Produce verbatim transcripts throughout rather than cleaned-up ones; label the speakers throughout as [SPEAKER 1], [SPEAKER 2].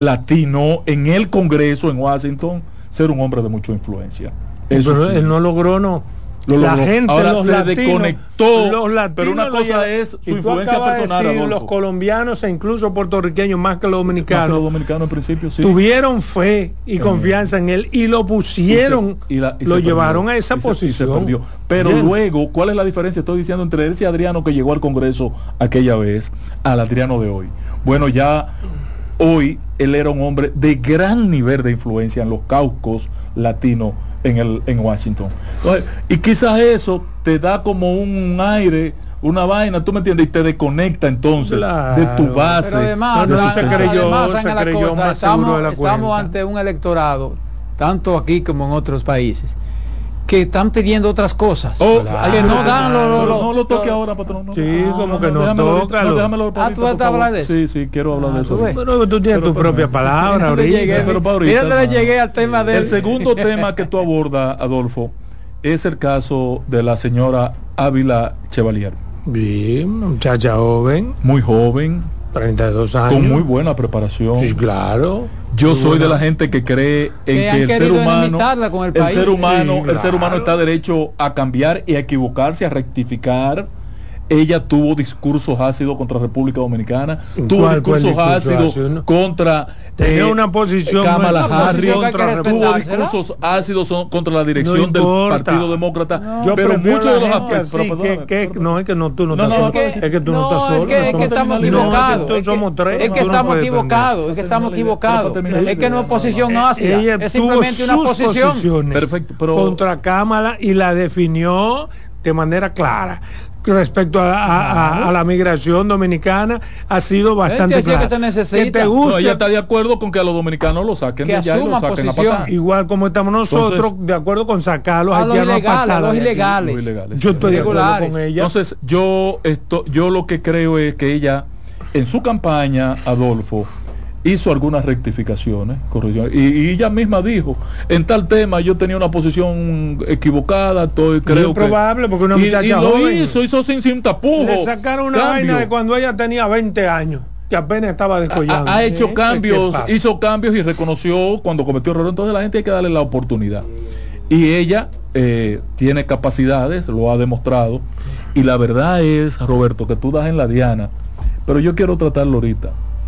[SPEAKER 1] latino en el Congreso en Washington ser un hombre de mucha influencia.
[SPEAKER 2] Eso pero sí. Él no logró, no.
[SPEAKER 1] Lo
[SPEAKER 2] la
[SPEAKER 1] logró.
[SPEAKER 2] gente,
[SPEAKER 1] ahora
[SPEAKER 2] los
[SPEAKER 1] se
[SPEAKER 2] latinos,
[SPEAKER 1] desconectó,
[SPEAKER 2] los latinos,
[SPEAKER 1] pero una cosa es su influencia personal.
[SPEAKER 2] De decir, los colombianos e incluso puertorriqueños más que los dominicanos,
[SPEAKER 1] más que los dominicanos en principio, sí.
[SPEAKER 2] tuvieron fe y eh, confianza en él y lo pusieron, y se, y la, y lo llevaron perdió, a esa
[SPEAKER 1] y
[SPEAKER 2] posición.
[SPEAKER 1] Se, y se perdió. Pero Bien. luego, ¿cuál es la diferencia? Estoy diciendo entre ese Adriano que llegó al Congreso aquella vez al Adriano de hoy. Bueno, ya hoy él era un hombre de gran nivel de influencia en los caucus latinos en el en Washington. Entonces, y quizás eso te da como un aire, una vaina, tú me entiendes, y te desconecta entonces
[SPEAKER 2] claro,
[SPEAKER 1] de tu base.
[SPEAKER 3] Pero además,
[SPEAKER 2] no, no se creyó,
[SPEAKER 3] además,
[SPEAKER 2] se creyó
[SPEAKER 3] cosa,
[SPEAKER 2] más
[SPEAKER 3] estamos,
[SPEAKER 2] seguro de la
[SPEAKER 3] estamos
[SPEAKER 2] cuenta.
[SPEAKER 3] ante un electorado, tanto aquí como en otros países, que están pidiendo otras cosas,
[SPEAKER 1] oh,
[SPEAKER 3] claro. que no dan lo, lo, lo,
[SPEAKER 1] no lo toque
[SPEAKER 3] lo,
[SPEAKER 1] ahora, patrón. No.
[SPEAKER 2] Sí,
[SPEAKER 1] no,
[SPEAKER 2] como
[SPEAKER 1] no,
[SPEAKER 2] que no,
[SPEAKER 1] no
[SPEAKER 2] toca.
[SPEAKER 1] No, déjamelo
[SPEAKER 3] ah, tú vas a hablar de eso.
[SPEAKER 1] Sí, sí, quiero hablar ah, de eso.
[SPEAKER 2] Pero tú tienes
[SPEAKER 1] pero,
[SPEAKER 2] tu propia
[SPEAKER 1] pero,
[SPEAKER 2] palabra ahorita.
[SPEAKER 3] Llegué,
[SPEAKER 1] pero para ahorita.
[SPEAKER 3] Mira, no. llegué al tema de
[SPEAKER 1] El segundo tema que tú abordas, Adolfo, es el caso de la señora Ávila Chevalier.
[SPEAKER 2] Bien, muchacha joven.
[SPEAKER 1] Muy joven.
[SPEAKER 2] treinta y dos años.
[SPEAKER 1] Con muy buena preparación.
[SPEAKER 2] Sí, claro.
[SPEAKER 1] Yo
[SPEAKER 2] muy
[SPEAKER 1] soy
[SPEAKER 2] buena.
[SPEAKER 1] de la gente que cree en que, que el ser humano,
[SPEAKER 3] con el,
[SPEAKER 1] el ser humano,
[SPEAKER 2] sí, claro.
[SPEAKER 1] el ser humano está derecho a cambiar y a equivocarse, a rectificar. Ella tuvo discursos ácidos contra la República Dominicana, tuvo discursos discurso ácidos ácido, ¿no? contra
[SPEAKER 2] tenía
[SPEAKER 1] eh,
[SPEAKER 2] una posición
[SPEAKER 1] Kamala Harris, tuvo
[SPEAKER 3] discursos
[SPEAKER 1] ácidos contra la dirección
[SPEAKER 2] no
[SPEAKER 1] del Partido Demócrata,
[SPEAKER 2] no,
[SPEAKER 1] pero muchos de los
[SPEAKER 2] aspectos sí, que, que, no es que no tú no, no, estás
[SPEAKER 3] no,
[SPEAKER 2] solo,
[SPEAKER 3] es, que,
[SPEAKER 2] es que tú no,
[SPEAKER 3] no
[SPEAKER 2] estás solo,
[SPEAKER 3] es que, es que estamos equivocados,
[SPEAKER 2] no, es que somos tres,
[SPEAKER 3] es que estamos equivocados, es que estamos equivocados, es que no es posición ácida, es simplemente una posición
[SPEAKER 2] perfecto, contra Kamala y la definió de manera clara. Respecto a, a, a, a la migración dominicana ha sido bastante claro.
[SPEAKER 3] Que,
[SPEAKER 2] que te guste,
[SPEAKER 1] no, ella está de acuerdo con que a los dominicanos lo saquen
[SPEAKER 3] que
[SPEAKER 1] de allá y lo saquen a patar.
[SPEAKER 2] Igual como estamos nosotros Entonces, de acuerdo con sacarlos
[SPEAKER 3] a los ilegales, a los ilegales.
[SPEAKER 1] Los ilegales.
[SPEAKER 2] Yo estoy de acuerdo con ella.
[SPEAKER 1] Entonces yo esto, yo lo que creo es que ella en su campaña, Adolfo, hizo algunas rectificaciones, correcciones, y, y ella misma dijo, en tal tema yo tenía una posición equivocada, estoy, creo
[SPEAKER 2] es probable,
[SPEAKER 1] que,
[SPEAKER 2] porque una
[SPEAKER 1] y,
[SPEAKER 2] muchacha
[SPEAKER 1] y lo
[SPEAKER 2] joven,
[SPEAKER 1] hizo, hizo sin, sin tapujos.
[SPEAKER 2] Le sacaron una cambio. vaina de cuando ella tenía veinte años, que apenas estaba descollando.
[SPEAKER 1] Ha, ha hecho
[SPEAKER 2] ¿Eh?
[SPEAKER 1] cambios, hizo cambios y reconoció cuando cometió error, entonces la gente hay que darle la oportunidad. Y ella eh, tiene capacidades, lo ha demostrado, y la verdad es, Roberto, que tú das en la diana, pero yo quiero tratarlo ahorita.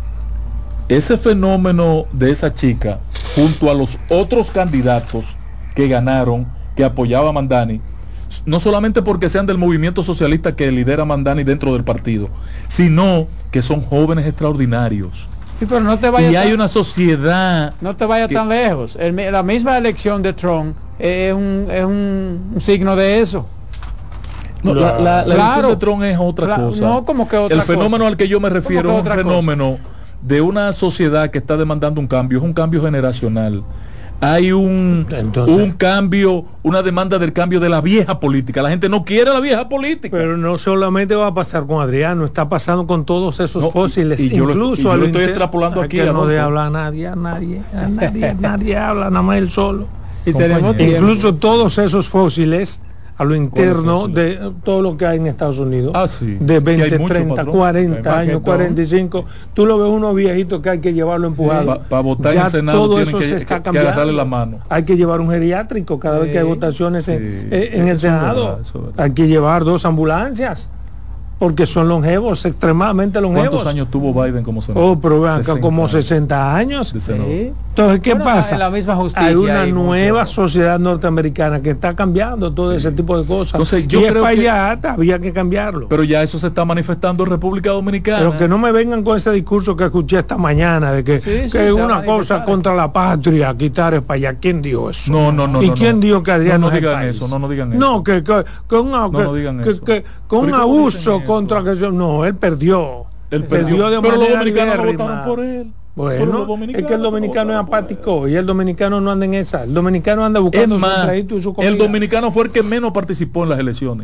[SPEAKER 1] Ese fenómeno de esa chica, junto a los otros candidatos que ganaron, que apoyaba a Mandani, no solamente porque sean del movimiento socialista que lidera Mandani dentro del partido, sino que son jóvenes extraordinarios.
[SPEAKER 3] Sí, pero no te vayas
[SPEAKER 1] y hay
[SPEAKER 3] tan,
[SPEAKER 1] una sociedad...
[SPEAKER 3] No te vayas que, tan lejos. El, la misma elección de Trump es un, es un, un signo de eso.
[SPEAKER 1] No, la, la, la claro, elección de Trump es otra la, cosa.
[SPEAKER 3] No, como que otra
[SPEAKER 1] El fenómeno
[SPEAKER 3] cosa.
[SPEAKER 1] al que yo me refiero es un fenómeno cosa? de una sociedad que está demandando un cambio, es un cambio generacional. Hay un, Entonces, un cambio, una demanda del cambio de la vieja política. La gente no quiere la vieja política.
[SPEAKER 2] Pero no solamente va a pasar con Adriano, está pasando con todos esos no, fósiles.
[SPEAKER 1] Y, y yo
[SPEAKER 2] incluso
[SPEAKER 1] lo, y yo
[SPEAKER 2] lo
[SPEAKER 1] lo estoy extrapolando aquí.
[SPEAKER 2] Que no de hablar a nadie, a nadie, a nadie, nadie habla, nada más él solo.
[SPEAKER 3] Y tenemos
[SPEAKER 2] incluso todos esos fósiles a lo interno de todo lo que hay en Estados Unidos,
[SPEAKER 1] ah, sí.
[SPEAKER 2] de veinte,
[SPEAKER 1] mucho,
[SPEAKER 2] treinta,
[SPEAKER 1] patrón.
[SPEAKER 2] cuarenta años, cuarenta y cinco, tú lo ves unos viejitos que hay que llevarlo empujado.
[SPEAKER 1] Para pa votar
[SPEAKER 2] ya
[SPEAKER 1] en Senado
[SPEAKER 2] todo
[SPEAKER 1] tienen
[SPEAKER 2] eso
[SPEAKER 1] que,
[SPEAKER 2] se está
[SPEAKER 1] que,
[SPEAKER 2] cambiando.
[SPEAKER 1] que agarrarle la mano.
[SPEAKER 2] Hay que llevar un geriátrico cada sí. vez que hay votaciones en, sí. en el Senado. Es verdad, hay que llevar dos ambulancias. Porque son longevos, extremadamente longevos.
[SPEAKER 1] ¿Cuántos años tuvo Biden como senador?
[SPEAKER 2] Oh, pero vean, como sesenta años.
[SPEAKER 3] Sí.
[SPEAKER 2] Entonces, ¿qué
[SPEAKER 3] bueno,
[SPEAKER 2] pasa?
[SPEAKER 3] La misma justicia
[SPEAKER 2] hay una
[SPEAKER 3] hay
[SPEAKER 2] nueva
[SPEAKER 3] mucho.
[SPEAKER 2] sociedad norteamericana que está cambiando todo sí. ese tipo de cosas.
[SPEAKER 1] Entonces, yo
[SPEAKER 2] y
[SPEAKER 1] creo
[SPEAKER 2] es
[SPEAKER 1] que
[SPEAKER 2] para allá, había que cambiarlo.
[SPEAKER 1] Pero ya eso se está manifestando en República Dominicana.
[SPEAKER 2] Pero que no me vengan con ese discurso que escuché esta mañana de que,
[SPEAKER 3] sí, sí,
[SPEAKER 2] que es una cosa contra la patria, quitar es para allá. ¿Quién dijo eso?
[SPEAKER 1] No, no, no.
[SPEAKER 2] ¿Y
[SPEAKER 1] no,
[SPEAKER 2] quién
[SPEAKER 1] no.
[SPEAKER 2] dijo que Adriano
[SPEAKER 1] no, no
[SPEAKER 2] es
[SPEAKER 1] digan
[SPEAKER 2] el
[SPEAKER 1] eso?
[SPEAKER 2] país?
[SPEAKER 1] No, no digan eso.
[SPEAKER 2] No, que, que, que, una,
[SPEAKER 1] no,
[SPEAKER 2] que,
[SPEAKER 1] no digan
[SPEAKER 2] que,
[SPEAKER 1] eso.
[SPEAKER 2] que, que un abuso contra que yo no. No, él perdió.
[SPEAKER 1] Él
[SPEAKER 2] perdió de
[SPEAKER 1] pero
[SPEAKER 2] manera
[SPEAKER 1] los dominicanos no
[SPEAKER 2] libérrima.
[SPEAKER 1] votaron por él.
[SPEAKER 2] Bueno, es que el dominicano es apático y el dominicano no anda en esa. El dominicano anda buscando
[SPEAKER 1] es más,
[SPEAKER 2] su crédito y su comida.
[SPEAKER 1] El dominicano fue el que menos participó en las elecciones.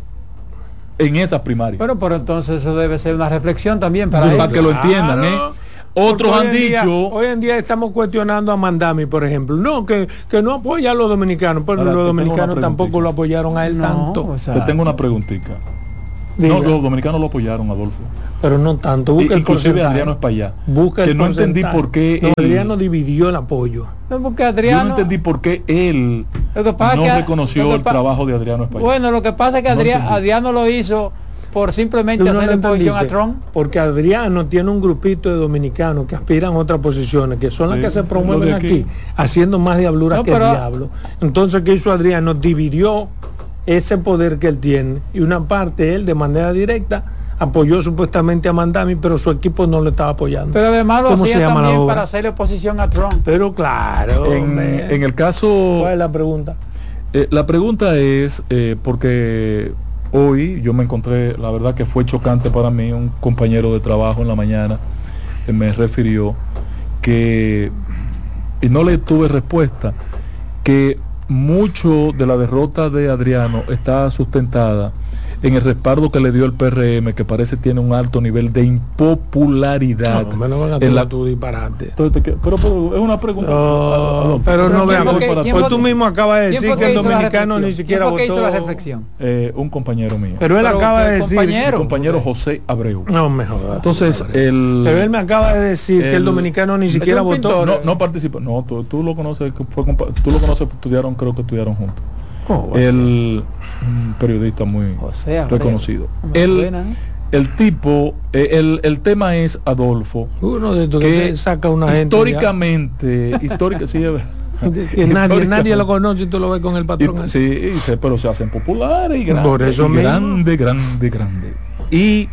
[SPEAKER 1] En esas primarias.
[SPEAKER 3] Bueno, pero entonces eso debe ser una reflexión también para,
[SPEAKER 1] para que lo entiendan, ¿eh? Otros han dicho...
[SPEAKER 2] Día, hoy en día estamos cuestionando a Mandami, por ejemplo. No, que, que no apoya a los dominicanos, pero ahora, los dominicanos tampoco lo apoyaron a él no, tanto.
[SPEAKER 1] O sea, te tengo una preguntita. Diga. No, los dominicanos lo apoyaron, Adolfo.
[SPEAKER 2] Pero no tanto. Busca
[SPEAKER 1] I, inclusive Adriano es para allá.
[SPEAKER 2] Busca
[SPEAKER 1] que
[SPEAKER 2] el
[SPEAKER 1] no entendí por qué
[SPEAKER 2] no, él, Adriano dividió el apoyo.
[SPEAKER 3] No, porque Adriano,
[SPEAKER 1] yo no entendí por qué él
[SPEAKER 3] lo que pasa
[SPEAKER 1] no
[SPEAKER 3] que,
[SPEAKER 1] reconoció
[SPEAKER 3] lo que
[SPEAKER 1] el trabajo de Adriano España.
[SPEAKER 3] Bueno, lo que pasa es que Adriano, no Adriano lo hizo por simplemente no hacerle posición a Trump.
[SPEAKER 2] Porque Adriano tiene un grupito de dominicanos que aspiran a otras posiciones, que son las sí, que se promueven aquí. aquí, haciendo más diablura no, que pero, el diablo. Entonces, ¿qué hizo Adriano? Dividió ese poder que él tiene, y una parte él de manera directa apoyó supuestamente a Mandami, pero su equipo no lo estaba apoyando.
[SPEAKER 3] Pero además lo hacía también para hacerle oposición a Trump.
[SPEAKER 2] Pero claro,
[SPEAKER 1] en, en el caso...
[SPEAKER 2] ¿Cuál es la pregunta?
[SPEAKER 1] Eh, la pregunta es, eh, porque hoy yo me encontré, la verdad que fue chocante para mí, un compañero de trabajo en la mañana eh, me refirió que, y no le tuve respuesta, que mucho de la derrota de Adriano está sustentada en el respaldo que le dio el P R M, que parece tiene un alto nivel de impopularidad.
[SPEAKER 2] No, me no van a en la tu disparate.
[SPEAKER 1] Entonces, pero, pero es una pregunta.
[SPEAKER 2] No, pero no veamos. Pues tú mismo acabas de decir que, que el dominicano ni siquiera votó.
[SPEAKER 3] ¿Quién fue que hizo la reflexión?
[SPEAKER 1] Eh, un compañero mío.
[SPEAKER 2] Pero él pero, acaba de decir.
[SPEAKER 3] Compañero,
[SPEAKER 1] compañero José Abreu.
[SPEAKER 2] No, mejor.
[SPEAKER 1] Entonces, el.
[SPEAKER 2] Pero él me acaba de decir el, que el dominicano ni siquiera votó.
[SPEAKER 1] No, no participó. No, tú, tú lo conoces, fue, tú lo conoces, estudiaron, creo que estudiaron juntos. El un periodista muy
[SPEAKER 3] José,
[SPEAKER 1] reconocido. El, suena, ¿eh? el tipo, eh, el, el tema es, Adolfo,
[SPEAKER 2] uno de estos
[SPEAKER 1] que,
[SPEAKER 2] que saca una
[SPEAKER 1] históricamente, gente histórica, sí,
[SPEAKER 2] que nadie, nadie lo conoce y tú lo ves con el patrón.
[SPEAKER 1] Y, sí, y se, pero se hacen populares y grandes.
[SPEAKER 2] Por eso
[SPEAKER 1] y grande, grande, grande. Y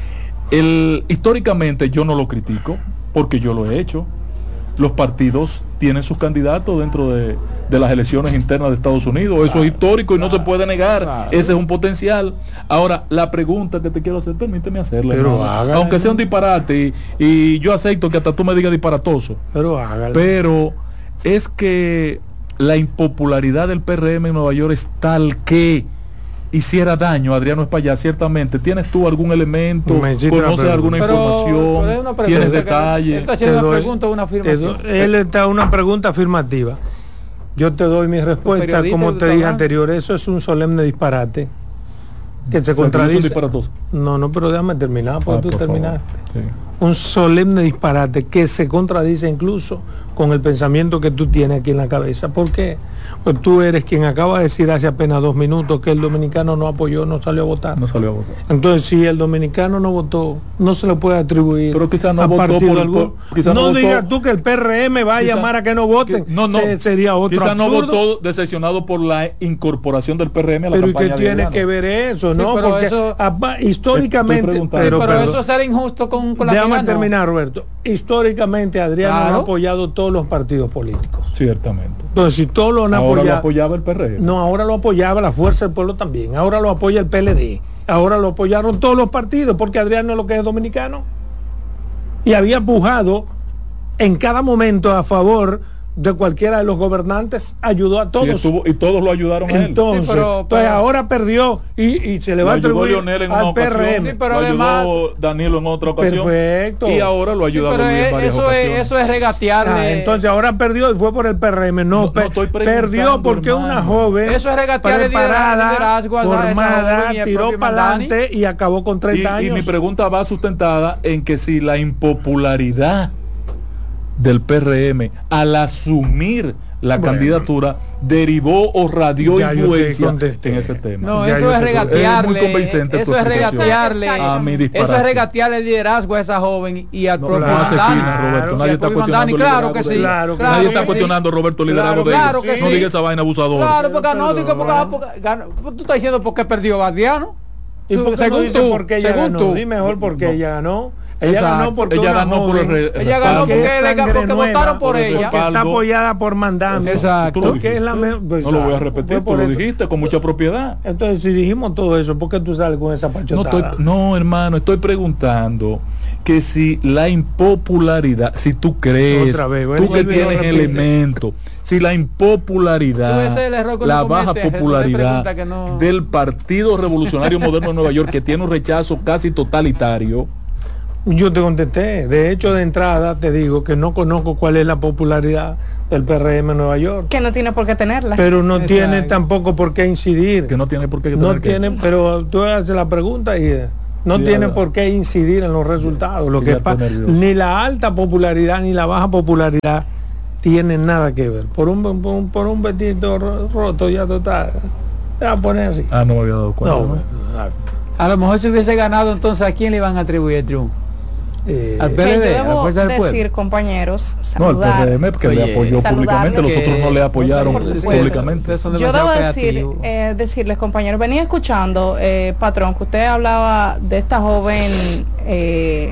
[SPEAKER 1] el históricamente yo no lo critico, porque yo lo he hecho. Los partidos tienen sus candidatos dentro de, de las elecciones internas de Estados Unidos. Eso claro, es histórico y claro, no se puede negar. Claro. Ese es un potencial. Ahora, la pregunta que te quiero hacer, permíteme hacerla.
[SPEAKER 2] Pero hágale,
[SPEAKER 1] aunque sea un disparate, y, y yo acepto que hasta tú me digas disparatoso.
[SPEAKER 2] Pero hágale.
[SPEAKER 1] Pero es que la impopularidad del P R M en Nueva York es tal que hiciera daño a Adriano Espaillat, ciertamente. ¿Tienes tú algún elemento? ¿Conoces alguna pero, información? Pero ¿tienes detalles?
[SPEAKER 3] Está haciendo una pregunta o una afirmación.
[SPEAKER 2] Él está una pregunta afirmativa. Yo te doy mi respuesta, como te dije anterior. Eso es un solemne disparate que se contradice. No, no, pero déjame terminar, porque ah, tú por terminaste. Sí. Un solemne disparate que se contradice incluso con el pensamiento que tú tienes aquí en la cabeza. ¿Por qué? Pues tú eres quien acaba de decir hace apenas dos minutos que el dominicano no apoyó, no salió a votar.
[SPEAKER 1] No salió a votar.
[SPEAKER 2] Entonces, si el dominicano no votó, no se le puede atribuir
[SPEAKER 1] pero quizás no
[SPEAKER 2] a
[SPEAKER 1] votó
[SPEAKER 2] partido
[SPEAKER 1] por,
[SPEAKER 2] alguno.
[SPEAKER 1] Por, quizás
[SPEAKER 2] no
[SPEAKER 1] no
[SPEAKER 2] digas
[SPEAKER 1] votó,
[SPEAKER 2] tú que el P R M va a quizá, llamar a que no voten.
[SPEAKER 1] Que, no, no.
[SPEAKER 2] Se, sería otro
[SPEAKER 1] quizás
[SPEAKER 2] absurdo.
[SPEAKER 1] no votó decepcionado por la incorporación del P R M a la
[SPEAKER 2] pero
[SPEAKER 1] campaña.
[SPEAKER 2] Pero ¿y qué tiene que ver eso? Sí, no, porque
[SPEAKER 3] eso,
[SPEAKER 2] a, históricamente.
[SPEAKER 3] Sí, pero, pero eso será injusto con, con la
[SPEAKER 2] Déjame terminar, Roberto. Históricamente Adriano claro. ha apoyado todos los partidos políticos.
[SPEAKER 1] Ciertamente.
[SPEAKER 2] Entonces, si todos lo han
[SPEAKER 1] ahora
[SPEAKER 2] apoyado.
[SPEAKER 1] Lo apoyaba el P R M.
[SPEAKER 2] No, ahora lo apoyaba la Fuerza del Pueblo también. Ahora lo apoya el P L D. Ahora lo apoyaron todos los partidos, porque Adriano es lo que es dominicano. Y había pujado en cada momento a favor de cualquiera de los gobernantes, ayudó a todos.
[SPEAKER 1] Y, estuvo, y todos lo ayudaron a él.
[SPEAKER 2] Entonces, sí, pero, pero, ahora perdió y, y se le va a atribuir al P R M.
[SPEAKER 1] Sí, pero lo además, Danilo en otra ocasión.
[SPEAKER 2] Perfecto.
[SPEAKER 1] Y ahora lo ayuda
[SPEAKER 3] sí, pero
[SPEAKER 1] en varias
[SPEAKER 3] eso
[SPEAKER 1] ocasiones.
[SPEAKER 3] Es, eso es regatearle.
[SPEAKER 2] Ah, entonces ahora perdió y fue por el P R M. No, no, pe no perdió porque hermano. Una joven
[SPEAKER 3] eso es regatearle
[SPEAKER 2] preparada,
[SPEAKER 3] liderazgo,
[SPEAKER 2] formada, tiró para adelante y acabó con treinta
[SPEAKER 1] y,
[SPEAKER 2] años.
[SPEAKER 1] Y mi pregunta va sustentada en que si la impopularidad del P R M al asumir la bueno, candidatura derivó o radió influencia en ese tema.
[SPEAKER 3] No, eso es regatearle,
[SPEAKER 1] es muy convincente
[SPEAKER 3] eso es regatearle, a mi eso es regatearle el liderazgo a esa joven y al no, propio
[SPEAKER 1] no Dani. Roberto, nadie está cuestionando
[SPEAKER 3] claro que sí,
[SPEAKER 2] claro,
[SPEAKER 1] claro nadie está sí. cuestionando Roberto el liderazgo
[SPEAKER 3] claro,
[SPEAKER 1] de
[SPEAKER 3] claro
[SPEAKER 1] ellos.
[SPEAKER 3] Que
[SPEAKER 1] no
[SPEAKER 3] sí.
[SPEAKER 1] diga esa vaina abusadora.
[SPEAKER 3] Claro, porque no digo porque, porque tú estás diciendo por qué perdió Adriano.
[SPEAKER 2] ¿Y por qué según no tú, por qué ella ganó? Tú. Dime mejor por qué ella ganó. Ella
[SPEAKER 3] Exacto.
[SPEAKER 2] ganó porque
[SPEAKER 1] ella ganó por el re,
[SPEAKER 3] ella ganó porque, porque, porque votaron por ella,
[SPEAKER 2] porque está apoyada por Mandami.
[SPEAKER 3] Exacto.
[SPEAKER 2] Porque es la pues,
[SPEAKER 1] no lo voy a repetir, tú lo dijiste con mucha propiedad.
[SPEAKER 2] Entonces, si dijimos todo eso, ¿por qué tú sales con esa pachotada?
[SPEAKER 1] No, estoy, no hermano, estoy preguntando que si la impopularidad, si tú crees, vez, bueno, tú que tienes elementos, si la impopularidad, la baja popularidad no... del Partido Revolucionario Moderno de Nueva York, que tiene un rechazo casi totalitario,
[SPEAKER 2] Yo te contesté. De hecho, de entrada te digo que no conozco cuál es la popularidad del P R M en Nueva York.
[SPEAKER 4] Que no tiene por qué tenerla.
[SPEAKER 2] Pero no Exacto. tiene tampoco por qué incidir.
[SPEAKER 1] Que no tiene por qué tener
[SPEAKER 2] No tiene, que... pero tú haces la pregunta y no sí, tiene por qué incidir en los resultados. Lo que pa... Ni la alta popularidad ni la baja popularidad tienen nada que ver. Por un, por un, por un vestido roto ya tú estás... Te vas a poner así.
[SPEAKER 1] Ah, no me había dado cuenta. No, ¿no?
[SPEAKER 3] A lo mejor si hubiese ganado, entonces ¿a quién le iban a atribuir el triunfo?
[SPEAKER 4] Eh, al P L D, yo debo decir, pueblo. Compañeros, saludar.
[SPEAKER 1] No, el P R M que Oye, le apoyó públicamente, los otros no le apoyaron públicamente.
[SPEAKER 4] Yo debo decir, eh, decirles, compañeros, venía escuchando, eh, patrón, que usted hablaba de esta joven eh,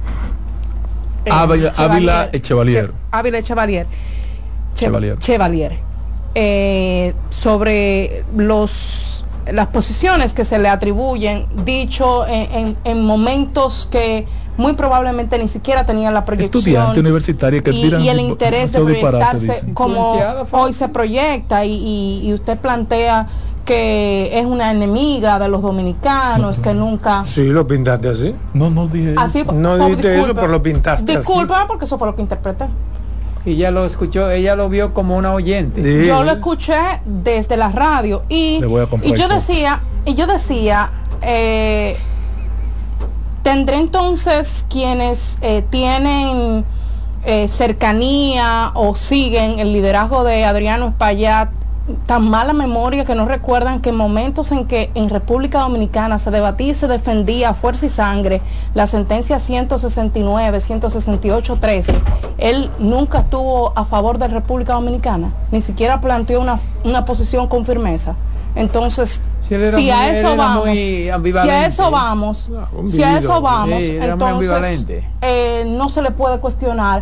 [SPEAKER 1] eh, Ávila, Ávila Echevalier.
[SPEAKER 4] Ávila Echevalier.
[SPEAKER 1] Chevalier.
[SPEAKER 4] Chevalier. Eh, sobre los las posiciones que se le atribuyen, dicho en, en, en momentos que muy probablemente ni siquiera tenían la proyección
[SPEAKER 1] estudiante universitaria que
[SPEAKER 4] y, y el interés de proyectarse como hoy se proyecta y, y, y usted plantea que es una enemiga de los dominicanos, uh-huh. que nunca...
[SPEAKER 2] Sí, lo pintaste así.
[SPEAKER 1] No, no dije
[SPEAKER 4] así,
[SPEAKER 2] eso. No
[SPEAKER 4] oh,
[SPEAKER 2] dijiste eso, pero lo pintaste
[SPEAKER 4] Disculpa,
[SPEAKER 2] así.
[SPEAKER 4] porque eso fue lo que interpreté.
[SPEAKER 3] Y ella lo escuchó, ella lo vio como una oyente.
[SPEAKER 4] Sí. Yo lo escuché desde la radio y, y yo decía, y yo decía, eh, tendré entonces quienes eh, tienen eh, cercanía o siguen el liderazgo de Adriano Espaillat tan mala memoria que no recuerdan que en momentos en que en República Dominicana se debatía y se defendía a fuerza y sangre la sentencia ciento sesenta y nueve, ciento sesenta y ocho, trece, él nunca estuvo a favor de República Dominicana, ni siquiera planteó una, una posición con firmeza. Entonces, si, si a eso vamos, si a eso vamos, no, si a eso vamos, sí, entonces eh, no se le puede cuestionar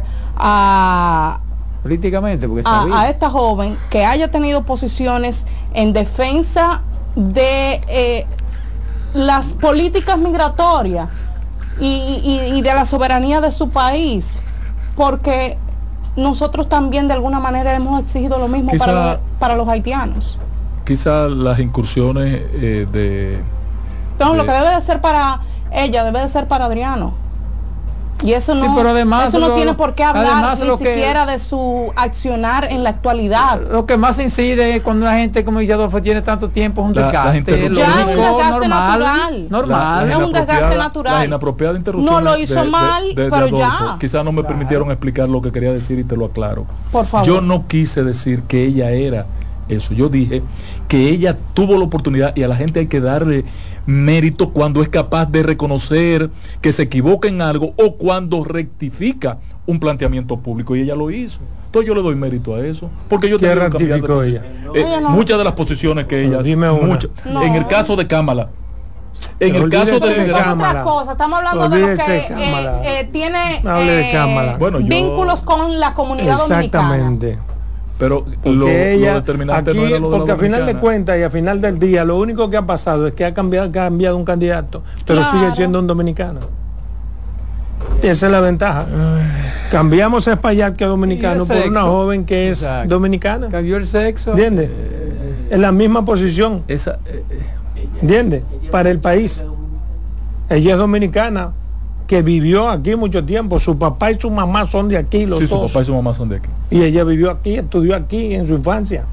[SPEAKER 4] a
[SPEAKER 3] políticamente porque
[SPEAKER 4] está a, bien. a esta joven que haya tenido posiciones en defensa de eh, las políticas migratorias y, y, y de la soberanía de su país, porque nosotros también de alguna manera hemos exigido lo mismo quizá, para, los, para los haitianos.
[SPEAKER 1] Quizás las incursiones eh, de...
[SPEAKER 4] No,
[SPEAKER 1] de...
[SPEAKER 4] lo que debe de ser para ella debe de ser para Adriano. Y eso no, sí,
[SPEAKER 3] pero además
[SPEAKER 4] eso no
[SPEAKER 3] lo,
[SPEAKER 4] tiene por qué hablar ni siquiera
[SPEAKER 3] que,
[SPEAKER 4] de su accionar en la actualidad.
[SPEAKER 3] Lo que más incide cuando una gente, como dice Adolfo, tiene tanto tiempo es un
[SPEAKER 1] la,
[SPEAKER 3] desgaste.
[SPEAKER 4] Lo ya es un desgaste
[SPEAKER 3] normal,
[SPEAKER 4] natural.
[SPEAKER 3] normal.
[SPEAKER 4] Es un desgaste natural.
[SPEAKER 1] La inapropiada interrupción
[SPEAKER 4] no lo hizo de, mal, de, de,
[SPEAKER 1] pero
[SPEAKER 4] de
[SPEAKER 1] ya. Quizás no me claro. permitieron explicar lo que quería decir y te lo aclaro.
[SPEAKER 4] Por favor.
[SPEAKER 1] Yo no quise decir que ella era eso. Yo dije que ella tuvo la oportunidad y a la gente hay que darle mérito cuando es capaz de reconocer que se equivoca en algo o cuando rectifica un planteamiento público, y ella lo hizo. Entonces yo le doy mérito a eso, porque yo
[SPEAKER 2] ¿Qué rectificó de, ella?
[SPEAKER 1] Eh, ella no. Muchas de las posiciones que ella,
[SPEAKER 2] dime
[SPEAKER 1] muchas, no. en el caso de Cámara, en el caso de,
[SPEAKER 4] de Cámara, cosa. Estamos hablando de lo que eh, eh, tiene eh,
[SPEAKER 2] bueno,
[SPEAKER 4] yo, vínculos con la comunidad
[SPEAKER 2] exactamente.
[SPEAKER 4] dominicana.
[SPEAKER 1] Pero lo,
[SPEAKER 2] ella,
[SPEAKER 1] lo determinante
[SPEAKER 2] aquí,
[SPEAKER 1] no era lo de
[SPEAKER 2] porque al final de cuentas y al final del día lo único que ha pasado es que ha cambiado, cambiado un candidato, pero claro. sigue siendo un dominicano. Esa es la ventaja. Cambiamos a Espaillat, que es dominicano, por una joven que es Exacto. dominicana.
[SPEAKER 3] Cambió el sexo.
[SPEAKER 2] ¿Entiendes? Eh, en la misma posición.
[SPEAKER 1] Esa, eh,
[SPEAKER 2] ¿entiendes? Para el país. Ella es dominicana, que vivió aquí mucho tiempo. Su papá y su mamá son de aquí, los
[SPEAKER 1] sí,
[SPEAKER 2] dos.
[SPEAKER 1] su papá y su mamá son de aquí.
[SPEAKER 2] Y ella vivió aquí, estudió aquí en su infancia.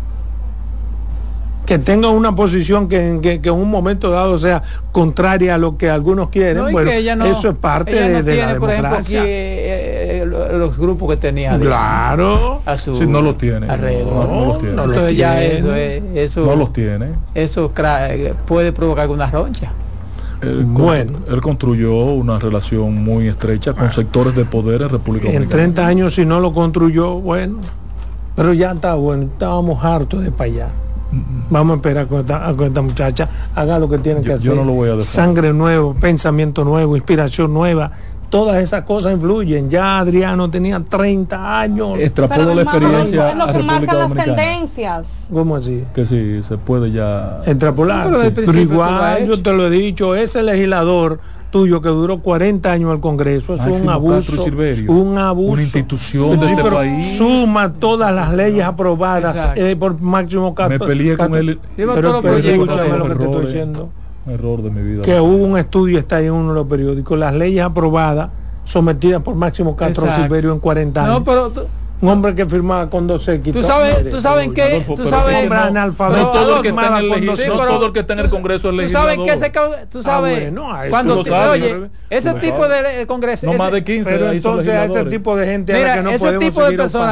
[SPEAKER 2] Que tenga una posición que, que, que en un momento dado sea contraria a lo que algunos quieren, no, bueno, no, eso es parte
[SPEAKER 3] ella no
[SPEAKER 2] de, de
[SPEAKER 3] tiene,
[SPEAKER 2] la
[SPEAKER 3] por
[SPEAKER 2] democracia.
[SPEAKER 3] Ejemplo, aquí, eh, eh, los grupos que tenía.
[SPEAKER 2] Claro.
[SPEAKER 3] A su
[SPEAKER 1] sí, no lo tiene.
[SPEAKER 3] Alrededor.
[SPEAKER 1] No, no los tiene.
[SPEAKER 3] No, entonces ya eso, eh, eso.
[SPEAKER 1] No los tiene.
[SPEAKER 3] Eso puede provocar alguna roncha.
[SPEAKER 1] Él, bueno, él construyó una relación muy estrecha con sectores de poder en República Dominicana.
[SPEAKER 2] En treinta años, si no lo construyó, bueno, pero ya está bueno, estábamos hartos de para allá. Mm-hmm. Vamos a esperar con esta, con esta muchacha, haga lo que tiene
[SPEAKER 1] yo,
[SPEAKER 2] que hacer.
[SPEAKER 1] Yo no lo voy a dejar.
[SPEAKER 2] Sangre nuevo, pensamiento nuevo, inspiración nueva. Todas esas cosas influyen. Ya Adriano tenía treinta años.
[SPEAKER 1] Extrapoló la experiencia
[SPEAKER 4] es lo que
[SPEAKER 1] a República
[SPEAKER 4] marcan las
[SPEAKER 1] Dominicana.
[SPEAKER 4] Tendencias.
[SPEAKER 2] ¿Cómo así?
[SPEAKER 1] Que sí, se puede ya
[SPEAKER 2] extrapolar.
[SPEAKER 3] No, pero,
[SPEAKER 2] pero igual, yo te lo he dicho, ese legislador tuyo que duró cuarenta años al Congreso, eso es un abuso. Un abuso.
[SPEAKER 1] Una institución de
[SPEAKER 2] sí,
[SPEAKER 1] este
[SPEAKER 2] pero
[SPEAKER 1] país.
[SPEAKER 2] Suma todas las leyes aprobadas eh, por Máximo Castro.
[SPEAKER 1] Me peleé con él.
[SPEAKER 2] Pero, pero escúchame lo que te estoy diciendo.
[SPEAKER 1] Error de mi vida.
[SPEAKER 2] Que hubo un estudio, está ahí en uno de los periódicos, las leyes aprobadas sometida por Máximo Castro Silverio en cuarenta años.
[SPEAKER 3] No, pero tú,
[SPEAKER 2] un hombre que firmaba con dos X.
[SPEAKER 3] Tú sabes, tú sabes en qué, tú sabes,
[SPEAKER 1] hombre analfabeto, no todo el que está en el legislador, no todo el que está en el Congreso es legislador.
[SPEAKER 3] Tú sabes que tú sabes, ah, bueno, cuando te, oye, ese tipo de congreso,
[SPEAKER 1] no más de quince,
[SPEAKER 2] pero entonces a ese tipo de gente, mira, a la que no
[SPEAKER 3] ese
[SPEAKER 2] podemos
[SPEAKER 3] tipo de personas